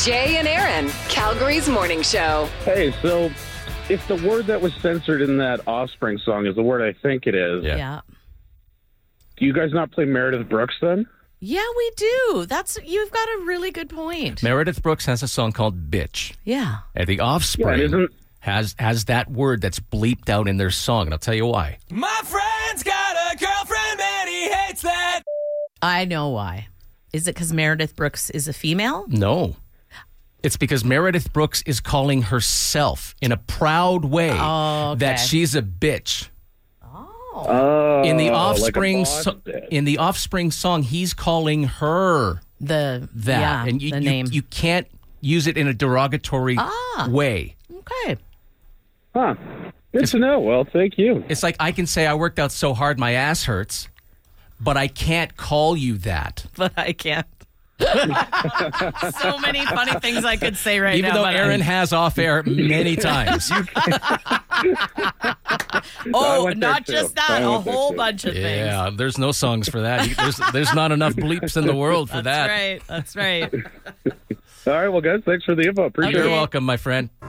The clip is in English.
Jay and Aaron, Calgary's morning show. Hey, so if the word that was censored in that Offspring song is the word I think it is, Yeah. do you guys not play Meredith Brooks then? Yeah, we do. You've got a really good point. Meredith Brooks has a song called Bitch. Yeah. And The Offspring has that word that's bleeped out in their song, and I'll tell you why. My friend's got a girlfriend and he hates that. I know why. Is it because Meredith Brooks is a female? No. It's because Meredith Brooks is calling herself in a proud way that she's a bitch. Oh, In the Offspring song, he's calling her that. And the name. You can't use it in a derogatory way. Okay. Huh. Good to know. Well, thank you. It's like I can say I worked out so hard my ass hurts, but I can't call you that. But I can't. So many funny things I could say right Even now. though Aaron has off air many times. Not just that, a whole bunch of things. Yeah, there's no songs for that. There's not enough bleeps in the world for that. That's right. All right, well, guys, thanks for the info. Appreciate it. You're welcome, my friend.